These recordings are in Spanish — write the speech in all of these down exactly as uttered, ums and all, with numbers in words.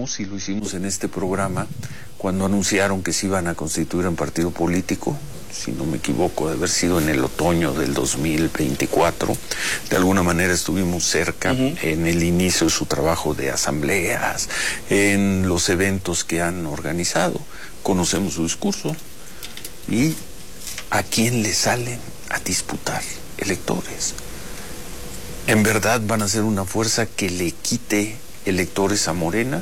hablamos y lo hicimos en este programa cuando anunciaron que se iban a constituir en partido político, si no me equivoco, de haber sido en el otoño del dos mil veinticuatro. De alguna manera estuvimos cerca uh-huh. en el inicio de su trabajo de asambleas, en los eventos que han organizado. Conocemos su discurso y a quién le salen a disputar electores. ¿En verdad van a ser una fuerza que le quite electores a Morena?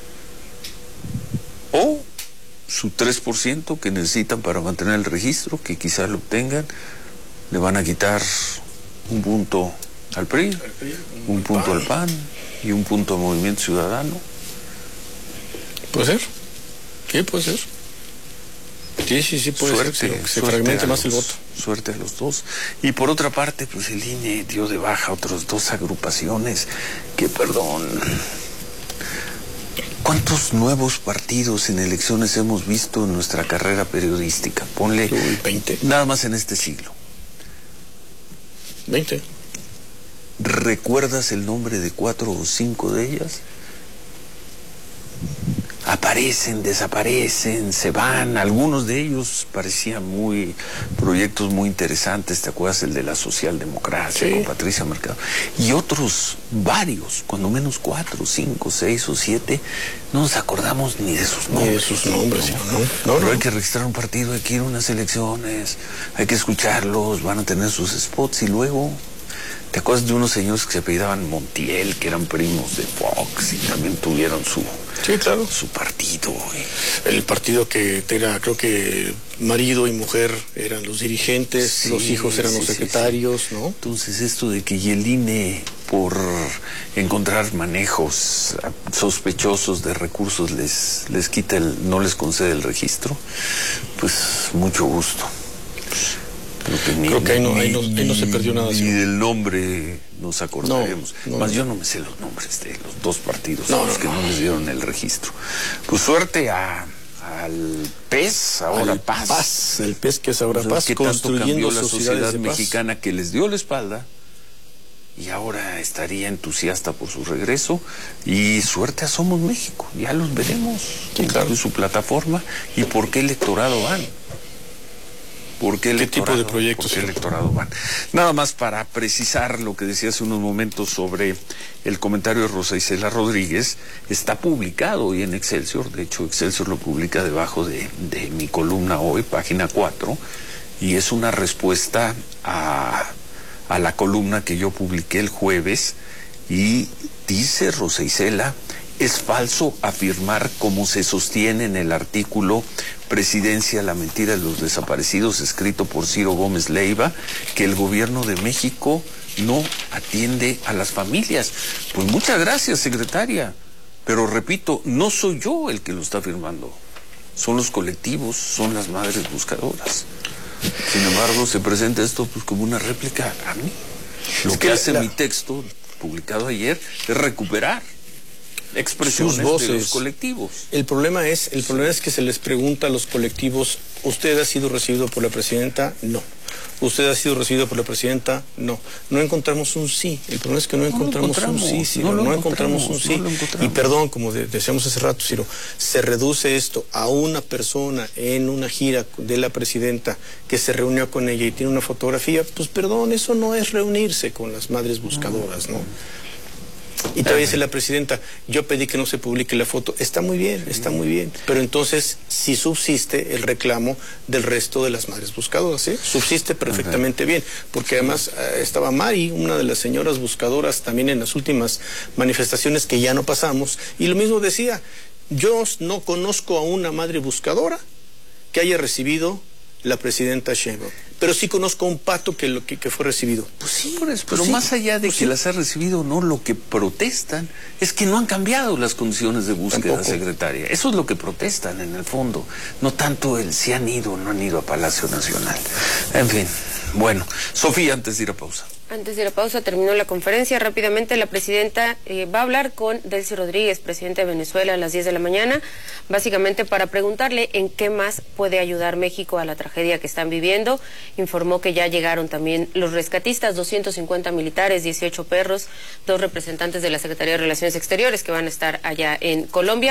¿O su tres por ciento que necesitan para mantener el registro, que quizás lo obtengan, le van a quitar un punto al P R I, un punto al P A N y un punto al Movimiento Ciudadano? Puede ser. Sí, puede ser. Sí, sí, sí, puede suerte, ser que se fragmente más los, el voto. Suerte a los dos. Y por otra parte, pues el I N E dio de baja a otras dos agrupaciones que, perdón, ¿cuántos nuevos partidos en elecciones hemos visto en nuestra carrera periodística? Ponle veinte. Nada más en este siglo. veinte. ¿Recuerdas el nombre de cuatro o cinco de ellas? Aparecen, desaparecen, se van. Algunos de ellos parecían muy proyectos muy interesantes. ¿Te acuerdas el de la socialdemocracia, sí, con Patricia Mercado? Y otros, varios, cuando menos cuatro, cinco, seis o siete, no nos acordamos ni de sus nombres. Ni de sus nombres, ¿no? ¿no? no, Pero no. hay que registrar un partido, hay que ir a unas elecciones, hay que escucharlos, van a tener sus spots y luego... ¿Te acuerdas de unos señores que se apellidaban Montiel, que eran primos de Fox y también tuvieron su, sí, claro, su partido? ¿eh? El partido que era, creo que marido y mujer eran los dirigentes, sí, los hijos eran sí, los secretarios, sí, sí. ¿no? Entonces esto de que el I N E, por encontrar manejos sospechosos de recursos, les, les quita el, no les concede el registro, pues mucho gusto. Que ni, Creo que ahí no, ni, ahí no, ahí no se perdió nada. Ni ¿sí? del nombre nos acordaremos. No, no, Más no. yo no me sé los nombres de los dos partidos no, a los no, que no. no les dieron el registro. Pues suerte a, al P E S, ahora al Paz. Paz. El P E S que es ahora o sea, Paz, que construyendo la sociedad mexicana que les dio la espalda y ahora estaría entusiasta por su regreso. Y suerte a Somos México, ya los veremos sí, claro. en su plataforma y por qué electorado van. ¿Por qué, ¿Qué tipo de proyectos? ¿Por qué electorado van? Nada más para precisar lo que decía hace unos momentos sobre el comentario de Rosa Isela Rodríguez, está publicado hoy en Excelsior, de hecho Excelsior lo publica debajo de, de mi columna hoy, página cuatro, y es una respuesta a, a la columna que yo publiqué el jueves, y dice Rosa Isela: es falso afirmar, como se sostiene en el artículo Presidencia, la mentira de los desaparecidos, escrito por Ciro Gómez Leiva, que el gobierno de México no atiende a las familias. Pues muchas gracias, secretaria, pero repito, no soy yo el que lo está afirmando, son los colectivos, son las madres buscadoras. Sin embargo, se presenta esto pues como una réplica a mí. Lo es que, que hace la... mi texto, publicado ayer, es recuperar expresiones sus voces de los colectivos. El problema es, el problema es que se les pregunta a los colectivos: ¿usted ha sido recibido por la presidenta? No. ¿Usted ha sido recibido por la presidenta? No. No encontramos un sí. El problema es que no, no encontramos, encontramos un sí, Ciro. No, no encontramos un sí. No y perdón, como de, decíamos hace rato, Ciro, se reduce esto a una persona en una gira de la presidenta que se reunió con ella y tiene una fotografía. Pues perdón, eso no es reunirse con las madres buscadoras, ¿no? Y todavía dice la presidenta: yo pedí que no se publique la foto. Está muy bien, está muy bien. Pero entonces sí subsiste el reclamo del resto de las madres buscadoras, ¿eh? Subsiste perfectamente bien. Porque además eh, estaba Mari, una de las señoras buscadoras, también en las últimas manifestaciones que ya no pasamos. Y lo mismo decía: yo no conozco a una madre buscadora que haya recibido la presidenta Sheinbaum, pero sí conozco a un pato que, lo, que, que fue recibido. Pues sí, por eso, pero pues sí, más allá de pues que sí. las ha recibido o no, lo que protestan es que no han cambiado las condiciones de búsqueda, tampoco, secretaria. Eso es lo que protestan en el fondo, no tanto el si han ido o no han ido a Palacio Nacional. En fin, bueno, Sofía, antes de ir a pausa. Antes de la pausa, terminó la conferencia. Rápidamente, la presidenta eh, va a hablar con Delcy Rodríguez, presidente de Venezuela, a las diez de la mañana, básicamente para preguntarle en qué más puede ayudar México a la tragedia que están viviendo. Informó que ya llegaron también los rescatistas, doscientos cincuenta militares, dieciocho perros, dos representantes de la Secretaría de Relaciones Exteriores que van a estar allá en Colombia.